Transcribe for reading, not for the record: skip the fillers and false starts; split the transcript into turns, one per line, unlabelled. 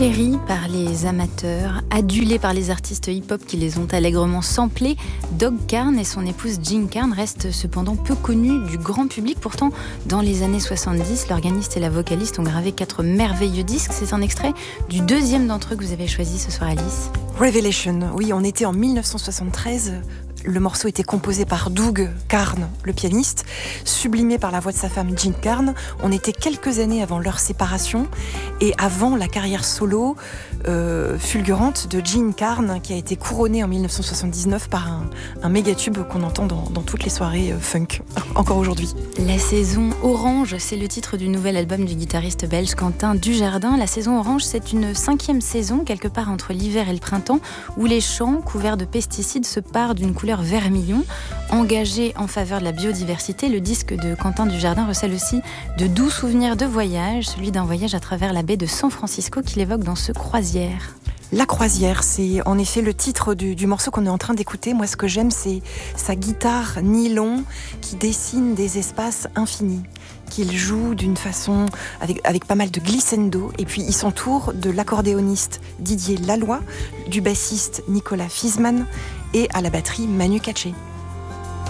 Chéris par les amateurs, adulés par les artistes hip-hop qui les ont allègrement samplés, Dog Karn et son épouse Jean Karn restent cependant peu connus du grand public. Pourtant, dans les années 70, l'organiste et la vocaliste ont gravé 4 merveilleux disques. C'est un extrait du deuxième d'entre eux que vous avez choisi ce soir, Alice.
Revelation, oui, on était en 1973. Le morceau était composé par Doug Karn, le pianiste, sublimé par la voix de sa femme Jean Karn. On était quelques années avant leur séparation et avant la carrière solo fulgurante de Jean Karn, qui a été couronnée en 1979 par un méga tube qu'on entend dans toutes les soirées funk, encore aujourd'hui.
La saison orange, c'est le titre du nouvel album du guitariste belge Quentin Dujardin. La saison orange, c'est une 5e saison, quelque part entre l'hiver et le printemps, où les champs couverts de pesticides se parent d'une couleur vermillon. Engagé en faveur de la biodiversité, le disque de Quentin Dujardin recèle aussi de doux souvenirs de voyage, celui d'un voyage à travers la baie de San Francisco qu'il évoque dans ce Croisière.
La croisière, c'est en effet le titre du morceau qu'on est en train d'écouter. Moi, ce que j'aime, c'est sa guitare nylon qui dessine des espaces infinis, qu'il joue d'une façon avec pas mal de glissando, et puis il s'entoure de l'accordéoniste Didier Laloy, du bassiste Nicolas Fiesmann et à la batterie Manu Katché.